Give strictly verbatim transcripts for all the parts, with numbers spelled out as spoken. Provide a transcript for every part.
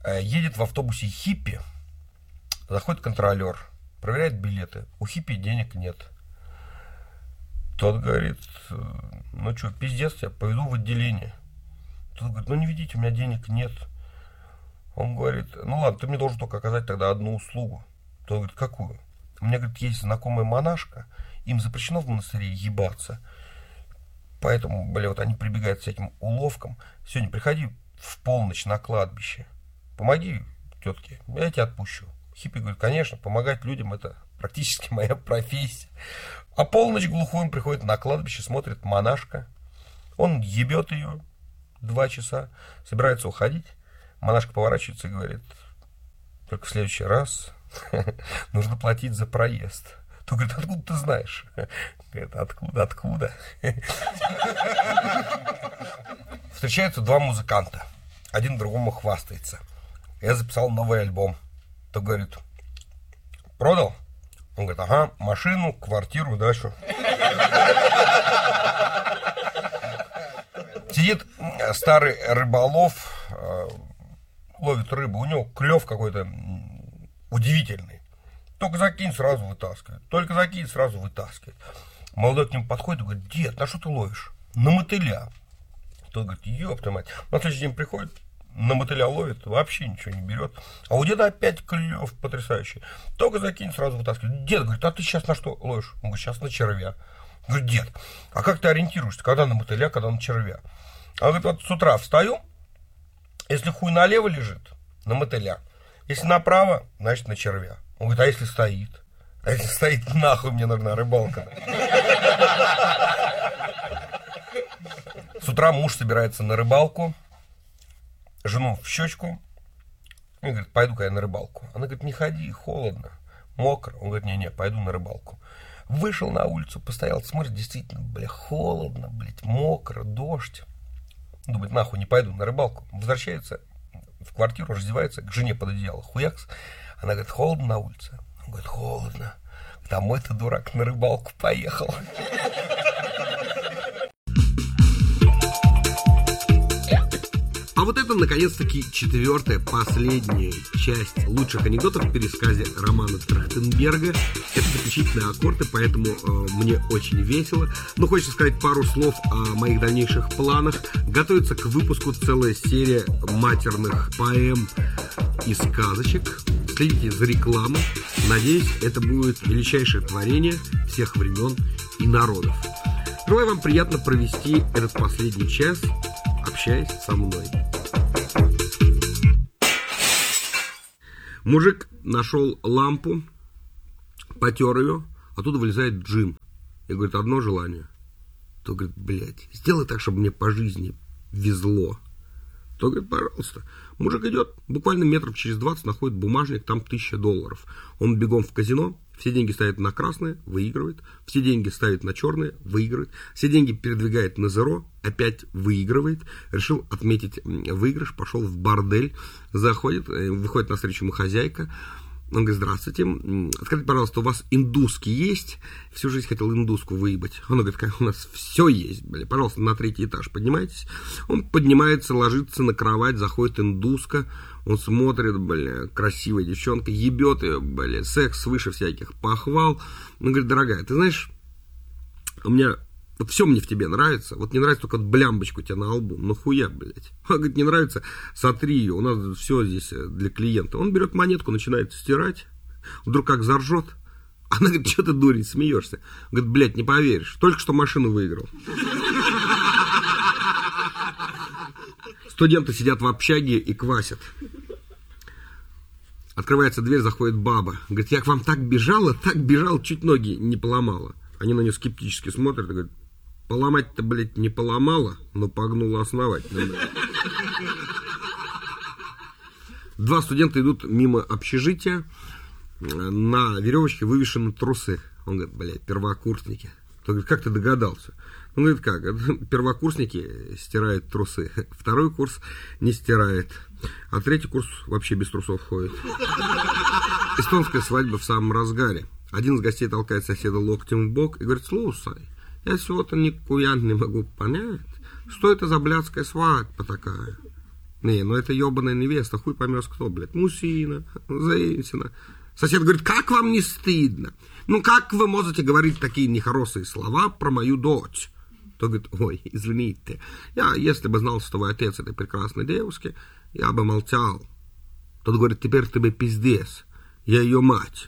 Едет в автобусе хиппи, заходит контролер, проверяет билеты. У хиппи денег нет. Тот говорит, ну что, пиздец, я поведу в отделение. Тот говорит, ну не ведите, у меня денег нет. Он говорит, ну ладно, ты мне должен только оказать тогда одну услугу. Тот говорит, какую? У меня, говорит, есть знакомая монашка, им запрещено в монастыре ебаться. Поэтому, бля, вот они прибегают к всяким уловкам. Сегодня приходи в полночь на кладбище. Помоги тетке, я тебя отпущу. Хиппи говорит, конечно, помогать людям это практически моя профессия. А полночь глухой он приходит на кладбище, смотрит монашка. Он ебет ее два часа, собирается уходить. Монашка поворачивается и говорит, только в следующий раз нужно платить за проезд. То говорит, откуда ты знаешь? Говорит, откуда, откуда? Встречаются два музыканта. Один другому хвастается. Я записал новый альбом. То говорит, продал? Он говорит, ага, машину, квартиру, дачу. Сидит старый рыболов, ловит рыбу. У него клев какой-то удивительный. Только закинь, сразу вытаскивает. Только закинь, сразу вытаскивает. Молодой к нему подходит и говорит, дед, на что ты ловишь? На мотыля. Тот говорит, ёпта мать. На следующий день приходит, на мотыля ловит, вообще ничего не берет. А у деда опять клев потрясающий. Только закинь, сразу вытаскивает. Дед говорит, а ты сейчас на что ловишь? Он говорит, сейчас на червя. Говорит, дед, а как ты ориентируешься, когда на мотыля, когда на червя? Он говорит, вот с утра встаю, если хуй налево лежит, на мотыля. Если направо, значит на червя. Он говорит, а если стоит? А если стоит, нахуй мне нужна рыбалка. С утра муж собирается на рыбалку, жену в щечку, и говорит, пойду-ка я на рыбалку. Она говорит, не ходи, холодно, мокро. Он говорит, не-не, пойду на рыбалку. Вышел на улицу, постоял, смотрит, действительно, бля, холодно, блядь, мокро, дождь. Думает, нахуй, не пойду на рыбалку. Возвращается в квартиру, раздевается, к жене под одеяло, хуякс. Она говорит, холодно на улице? Он говорит, холодно. А мой-то дурак на рыбалку поехал. А вот это, наконец-таки, четвертая, последняя часть лучших анекдотов в пересказе романа Трахтенберга. Это заключительные аккорды, поэтому э, мне очень весело. Но хочется сказать пару слов о моих дальнейших планах. Готовится к выпуску целая серия матерных поэм и сказочек. Следите за рекламой. Надеюсь, это будет величайшее творение всех времен и народов. Желаю вам приятно провести этот последний час, общаясь со мной. Мужик нашел лампу, потер ее, оттуда вылезает джин. И говорит, одно желание. То говорит, блядь, сделай так, чтобы мне по жизни везло. То говорит, пожалуйста. Мужик идет, буквально метров через двадцать находит бумажник, там тысяча долларов. Он бегом в казино, все деньги ставит на красное, выигрывает. Все деньги ставит на черное, выигрывает. Все деньги передвигает на зеро, опять выигрывает. Решил отметить выигрыш, пошел в бордель, заходит, выходит навстречу ему хозяйка. Он говорит, здравствуйте, скажите, пожалуйста, у вас индуски есть? Всю жизнь хотел индуску выебать. Он говорит, у нас все есть, бля, пожалуйста, на третий этаж поднимайтесь. Он поднимается, ложится на кровать, заходит индуска, он смотрит, бля, красивая девчонка, ебет ее, бля, секс выше всяких похвал. Он говорит, дорогая, ты знаешь, у меня... Вот все мне в тебе нравится. Вот не нравится только блямбочку у тебя на лбу. Ну хуя, блядь. Он говорит, не нравится, сотри ее. У нас все здесь для клиента. Он берет монетку, начинает стирать. Вдруг как заржет. Она говорит, что ты, дурень, смеешься? Он говорит, блядь, не поверишь. Только что машину выиграл. Студенты сидят в общаге и квасят. Открывается дверь, заходит баба. Говорит, я к вам так бежала, так бежала, чуть ноги не поломала. Они на нее скептически смотрят и говорят, поломать-то, блядь, не поломала, но погнула основательно. Два студента идут мимо общежития, на веревочке вывешены трусы. Он говорит, блядь, первокурсники. Он говорит, как ты догадался? Он говорит, как? Первокурсники стирают трусы, второй курс не стирает, а третий курс вообще без трусов ходит. Эстонская свадьба в самом разгаре. Один из гостей толкает соседа локтем в бок и говорит, слушай, я всего-то никуя не могу понять, что это за блядская свадьба такая. Не, ну это ебаная невеста, хуй поймешь кто, блядь. Мужчина, женщина. Сосед говорит, как вам не стыдно? Ну как вы можете говорить такие нехорошие слова про мою дочь? Тот говорит, ой, извините, я, если бы знал, что вы отец этой прекрасной девушки, я бы молчал. Тот говорит, теперь тебе пиздец, я ее мать.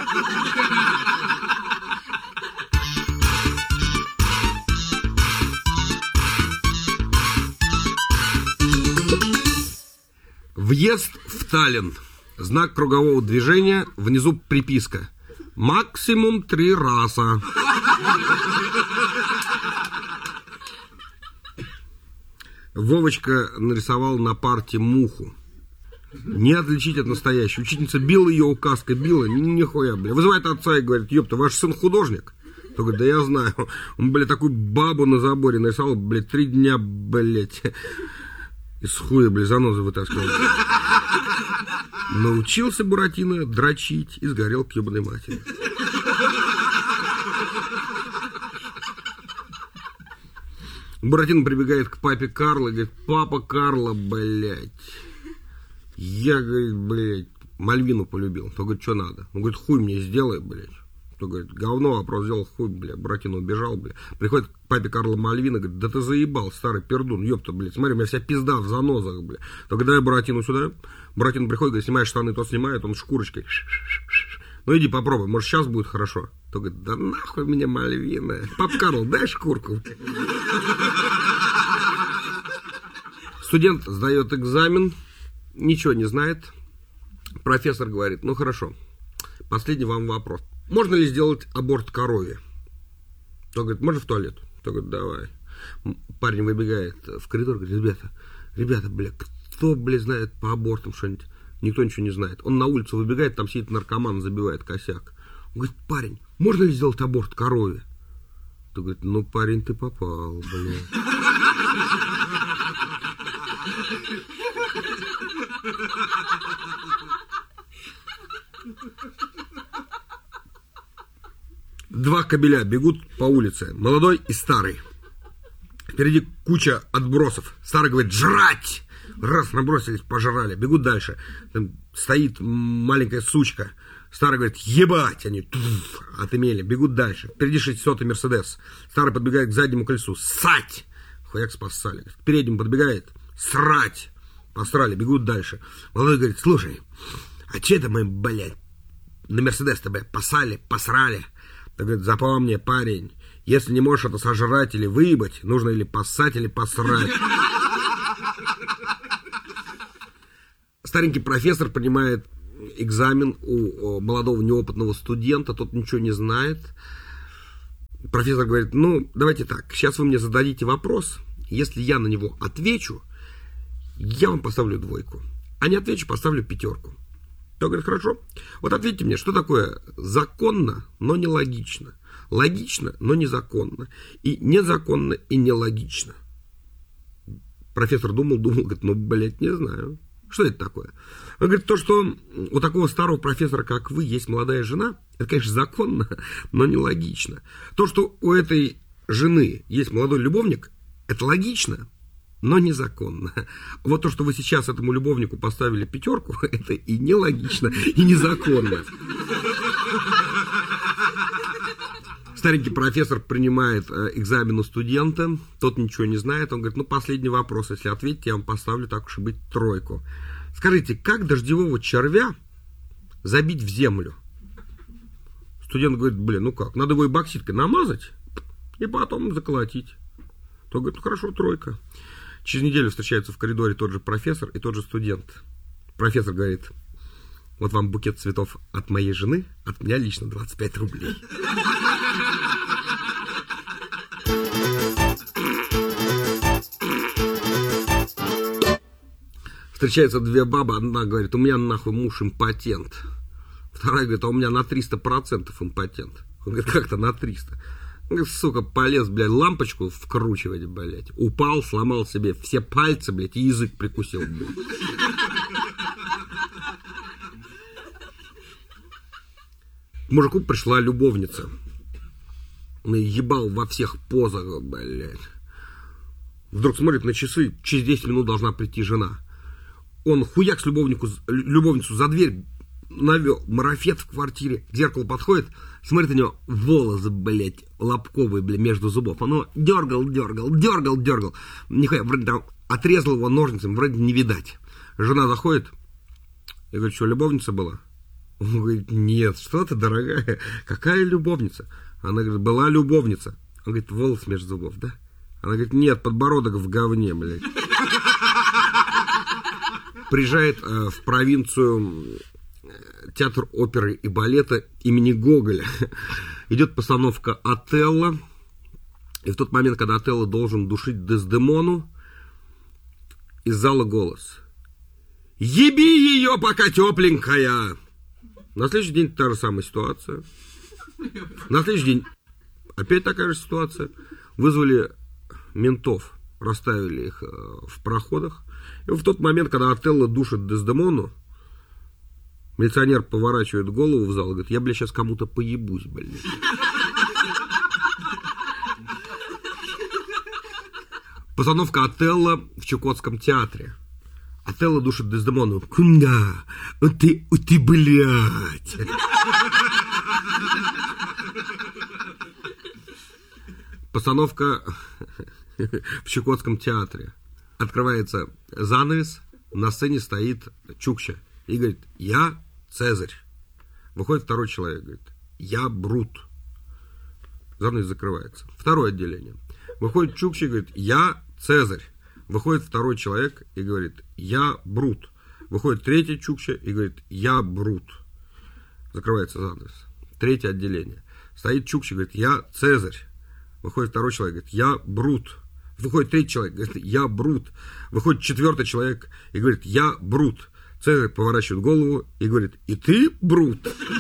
Въезд в Таллин. Знак кругового движения, внизу приписка. Максимум три раза. Вовочка нарисовал на парте муху. Не отличить от настоящей. Учительница била ее указкой, била, нихуя, бля. Вызывает отца и говорит, ёпта, ваш сын художник? Тот говорит, да я знаю. Он, блядь, такую бабу на заборе нарисовал, блядь, три дня, блядь. Из хуя, блядь, занозы вытаскивал. Научился Буратино дрочить и сгорел к ебаной матери. Буратино прибегает к папе Карло и говорит, папа Карло, блядь, я, говорит, блядь, Мальвину полюбил. Тот говорит, что надо? Он говорит, хуй мне сделай, блядь. Тот говорит, говно, вопрос сделал, хуй, блядь. Буратино убежал, блядь. Приходит к папе Карло Мальвина, говорит, да ты заебал, старый пердун, ёпта, блядь, смотри, у меня вся пизда в занозах, блядь. Тот говорит, дай Буратино сюда. Буратино приходит, говорит, снимаешь штаны, тот снимает, он шкурочкой. Ну иди попробуй, может сейчас будет хорошо. Тот говорит, да нахуй меня Мальвина. Пап Карло, дай шкурку. Студент сдает экзамен, ничего не знает. Профессор говорит, ну хорошо, последний вам вопрос. Можно ли сделать аборт корове? Тот говорит, можно в туалет? Тот говорит, давай. Парень выбегает в коридор, говорит, ребята, ребята, бля, кто, бля, знает по абортам что-нибудь? Никто ничего не знает. Он на улицу выбегает, там сидит наркоман, забивает косяк. Он говорит, парень, можно ли сделать аборт корове? Тот говорит, ну, парень, ты попал, бля. Два кобеля бегут по улице, молодой и старый. Впереди куча отбросов. Старый говорит, жрать! Раз, набросились, пожрали, бегут дальше. Там стоит маленькая сучка. Старый говорит, ебать! Они туф, отымели, бегут дальше. Впереди шестисотый Мерседес. Старый подбегает к заднему колесу. Ссать! Хуяк спасали. К переднему подбегает. Срать! Посрали, бегут дальше. Молодой говорит, слушай, а че это мы, блядь, на Мерседес-то, блядь, посали, посрали? Так говорит, запомни, парень, если не можешь это сожрать или выебать, нужно или поссать, или посрать. Старенький профессор принимает экзамен у молодого неопытного студента, тот ничего не знает. Профессор говорит, ну, давайте так, сейчас вы мне зададите вопрос, если я на него отвечу, я вам поставлю двойку, а не отвечу, поставлю пятерку. Тот говорит, хорошо, вот ответьте мне, что такое законно, но нелогично, логично, но незаконно, и незаконно, и нелогично. Профессор думал, думал, говорит, ну, блядь, не знаю. Что это такое? Он говорит, то, что у такого старого профессора, как вы, есть молодая жена, это, конечно, законно, но нелогично. То, что у этой жены есть молодой любовник, это логично, но незаконно. Вот то, что вы сейчас этому любовнику поставили пятерку, это и нелогично, и незаконно. Старенький профессор принимает экзамен у студента, тот ничего не знает, он говорит, ну, последний вопрос, если ответите, я вам поставлю, так уж и быть, тройку. Скажите, как дождевого червя забить в землю? Студент говорит, блин, ну как, надо его и бокситкой намазать, и потом заколотить. Тот говорит, ну, хорошо, тройка. Через неделю встречаются в коридоре тот же профессор и тот же студент. Профессор говорит, вот вам букет цветов от моей жены, от меня лично двадцать пять рублей. Встречаются две бабы, одна говорит, у меня нахуй муж импотент. Вторая говорит, а у меня на триста процентов импотент. Он говорит, как-то на триста. Он говорит, сука, полез, блядь, лампочку вкручивать, блядь. Упал, сломал себе все пальцы, блядь, и язык прикусил, блядь. К мужику пришла любовница. Он ебал во всех позах, блядь. Вдруг смотрит на часы, через десять минут должна прийти жена. он хуяк с любовнику, любовницу за дверь навел, марафет в квартире, к зеркалу подходит, смотрит на него, волосы, блядь, лобковые, блядь, между зубов. Он его дергал, дергал, дергал, дергал. Нихуя, вроде там отрезал его ножницами, вроде не видать. Жена заходит, я говорю, что, любовница была? Он говорит, нет, что ты, дорогая, какая любовница? Она говорит, была любовница. Он говорит, волос между зубов, да? Она говорит, нет, подбородок в говне, блядь. Приезжает э, в провинцию театр оперы и балета имени Гоголя. Идет постановка Отелло. И в тот момент, когда Отелло должен душить Дездемону, из зала голос. Еби ее, пока тепленькая! На следующий день та же самая ситуация. На следующий день опять такая же ситуация. Вызвали ментов, расставили их в проходах. И в тот момент, когда Отелло душит Дездемону, милиционер поворачивает голову в зал и говорит, я, бля, сейчас кому-то поебусь, блядь. Постановка Отелло в Чукотском театре. Отелло душит Дездемону. Куда? Ты, ты, блядь. Постановка в Чукотском театре. Открывается занавес, на сцене стоит Чукча и говорит, я Цезарь. Выходит второй человек, говорит, я Брут. Занавес закрывается. Второе отделение. Выходит Чукча и говорит, я Цезарь. Выходит второй человек и говорит, я Брут. Выходит третий Чукча и говорит, я Брут. Закрывается занавес. Третье отделение. Стоит Чукча и говорит, я Цезарь. Выходит второй человек, говорит, я Брут. Выходит третий человек, говорит, я Брут. Выходит четвертый человек и говорит, я Брут. Цезарь поворачивает голову и говорит, и ты Брут?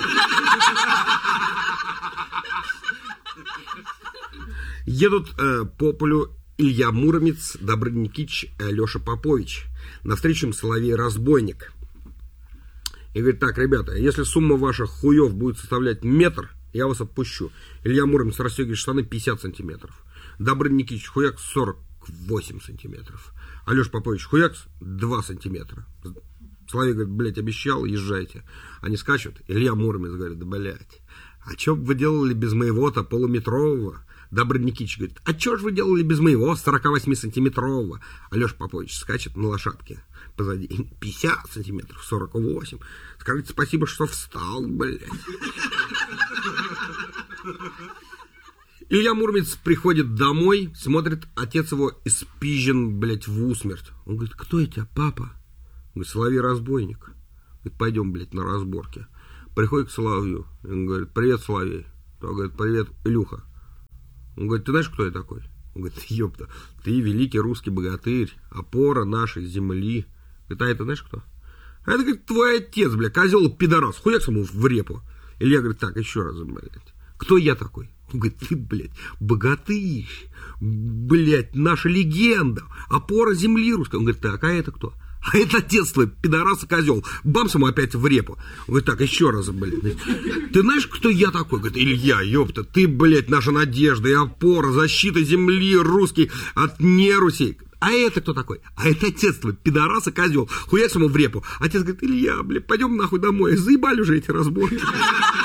Едут э, по полю Илья Муромец, Добрыня Никитич и Алеша Попович. Навстречу им Соловей-разбойник. И говорит, так, ребята, если сумма ваших хуев будет составлять метр, я вас отпущу. Илья Муромец расстегивает штаны пятьдесят сантиметров. Добрыня Никитич хуяк сорок восемь сантиметров. Алеша Попович хуяк два сантиметра. Соловей говорит, блядь, обещал, езжайте. Они скачут. Илья Муромец говорит, да, блядь, а что бы вы делали без моего-то полуметрового? Добрыня Никитич говорит, а что же вы делали без моего сорок восемь сантиметрового? Алеша Попович скачет на лошадке позади. пятьдесят сантиметров, сорок восемь. Скажите спасибо, что встал, блядь. Илья Муромец приходит домой, смотрит, отец его испизжен, блядь, в усмерть. Он говорит, кто это, папа? Он говорит, Соловей-разбойник. Говорит, пойдем, блядь, на разборки. Приходит к Соловью. Он говорит, привет, Соловей. Он говорит, привет, Илюха. Он говорит, ты знаешь, кто я такой? Он говорит, ёпта, ты великий русский богатырь, опора нашей земли. Говорит, а это знаешь кто? А это, говорит, твой отец, блядь, козел пидорас, хуяк ему в репу. Илья говорит, так, еще раз, блядь, кто я такой? Он говорит, ты, блядь, богатырь, блядь, наша легенда, опора земли русской. Он говорит, так, а это кто? А это отец твой, пидорас и козел. Бамс ему опять в репу. Он говорит, так, еще раз, блядь. Ты знаешь, кто я такой? Говорит, Илья, ёпта, ты, блядь, наша надежда и опора, защита земли русский от неруси. А это кто такой? А это отец твой, пидорас и козел. Хуяк ему в репу. Отец говорит, Илья, блядь, пойдем нахуй домой. Заебали уже эти разборки.